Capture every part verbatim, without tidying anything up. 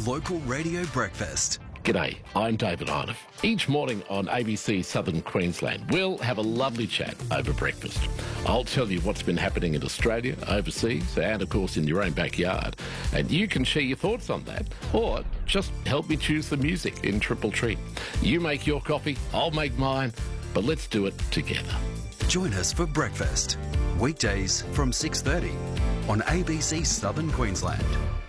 local radio breakfast. G'day, I'm David Arnoff. Each morning on A B C Southern Queensland, we'll have a lovely chat over breakfast. I'll tell you what's been happening in Australia, overseas, and of course in your own backyard. And you can share your thoughts on that, or just help me choose the music in Triple Treat. You make your coffee, I'll make mine, but let's do it together. Join us for breakfast, weekdays from six thirty on A B C Southern Queensland.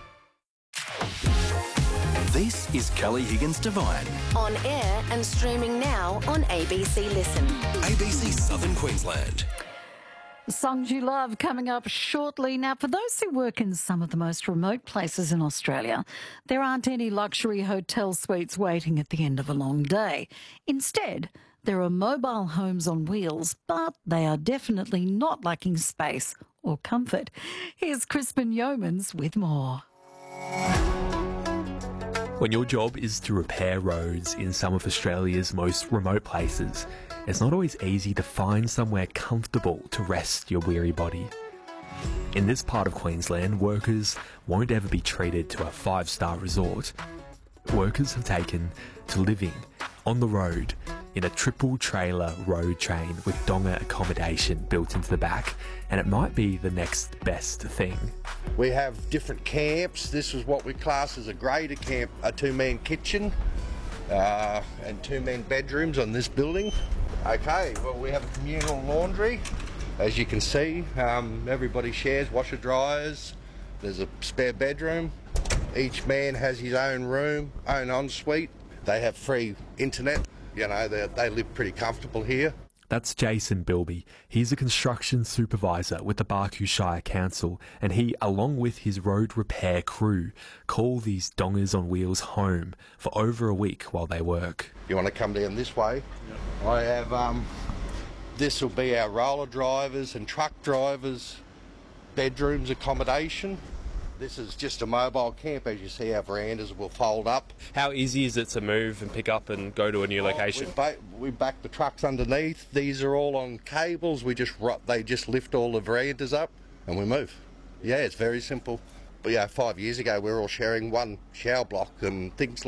This is Kelly Higgins Divine. On air and streaming now on A B C Listen. A B C Southern Queensland. Songs you love coming up shortly. Now, for those who work in some of the most remote places in Australia, there aren't any luxury hotel suites waiting at the end of a long day. Instead, there are mobile homes on wheels, but they are definitely not lacking space or comfort. Here's Crispin Yeomans with more. When your job is to repair roads in some of Australia's most remote places, it's not always easy to find somewhere comfortable to rest your weary body. In this part of Queensland, workers won't ever be treated to a five-star resort. Workers have taken to living on the road in a triple trailer road train with donga accommodation built into the back, and it might be the next best thing. We have different camps. This is what we class as a grader camp, a two-man kitchen uh, and two-man bedrooms on this building. Okay, well, we have a communal laundry. As you can see, um, everybody shares washer dryers. There's a spare bedroom. Each man has his own room, own ensuite. They have free internet. You know, they, they live pretty comfortable here. That's Jason Bilby. He's a construction supervisor with the Barcoo Shire Council, and he, along with his road repair crew, call these dongas on wheels home for over a week while they work. You want to come down this way? Yep. I have, um, this will be our roller drivers and truck drivers' bedrooms accommodation. This is just a mobile camp. As you see, our verandas will fold up. How easy is it to move and pick up and go to a new location? Oh, we, ba- we back the trucks underneath. These are all on cables. We just they just lift all the verandas up and we move. Yeah, it's very simple. But yeah, five years ago we were all sharing one shower block and things like